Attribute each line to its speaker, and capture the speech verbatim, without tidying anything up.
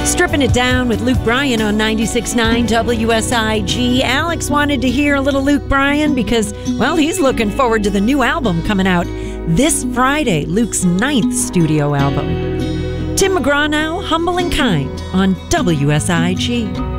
Speaker 1: Stripping It Down with Luke Bryan on ninety-six point nine W S I G. Alex wanted to hear a little Luke Bryan because, well, he's looking forward to the new album coming out this Friday, Luke's ninth studio album. Tim McGraw now, Humble and Kind on W S I G.